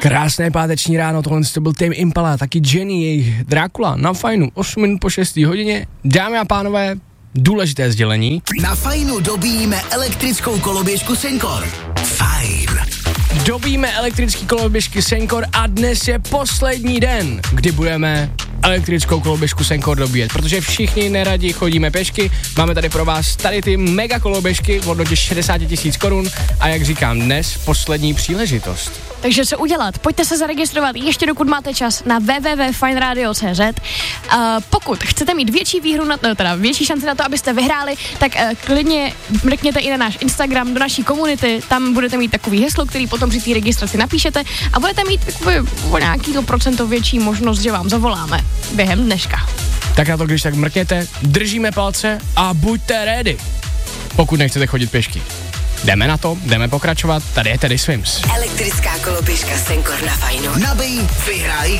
Krásné páteční ráno, tohle to byl Tame Impala, taky Jenny, jejich Drákula na Fajnu, 8 minut po 6. hodině. Dámy a pánové, důležité sdělení. Na Fajnu dobíjíme elektrickou koloběžku Senkor. Fajn. Dobíme elektrický koloběžky Senkor a dnes je poslední den, kdy budeme elektrickou koloběžku Senkor dobíjet, protože všichni neradi chodíme pěšky, máme tady pro vás tady ty mega koloběžky v hodnotě 60 000 korun a jak říkám, dnes poslední příležitost. Takže co udělat? Pojďte se zaregistrovat ještě dokud máte čas na www.fineradio.cz. Pokud chcete mít větší výhru, větší šanci na to, abyste vyhráli, tak klidně mrkněte i na náš Instagram, do naší komunity, tam budete mít takový heslo, který potom při té registraci napíšete a budete mít o nějaký to procento větší možnost, že vám zavoláme během dneška. Tak na to, když tak mrkněte, držíme palce a buďte ready, pokud nechcete chodit pěšky. Jdeme na to, jdeme pokračovat, tady je Teddy Swims. Elektrická koloběžka Senkor na Fajnu. Nabij, vyhraj